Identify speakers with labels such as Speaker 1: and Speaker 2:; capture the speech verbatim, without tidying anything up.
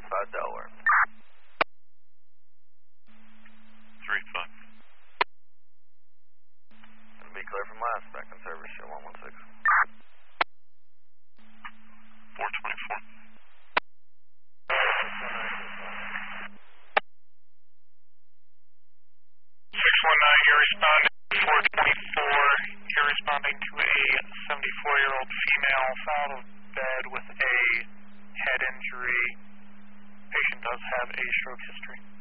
Speaker 1: five Delaware.
Speaker 2: three five.
Speaker 1: It'll be clear from last, back in service, show one one six.
Speaker 2: four twenty-four. six one nine, you're responding to four twenty-four. You're responding to a seventy-four-year-old female out of bed with a head injury. Patient does have a stroke history.